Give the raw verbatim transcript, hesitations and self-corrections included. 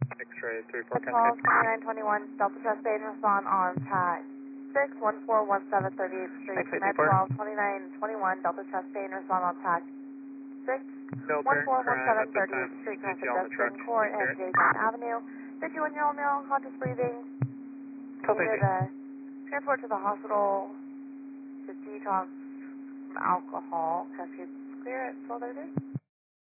X-ray three four ten twelve twenty-nine twenty-one, Delta chest pain, respond on tag six one four one seven thirty-eighth Street. Med twelve twenty-nine twenty-one, Delta chest pain, respond on tag six one four one seven thirty-eighth Street, Pedestrian Court and Jason Avenue. fifty-one-year-old male, conscious breathing. Needed a transport to the hospital to detox from alcohol. Test tubes clear at twelve thirty.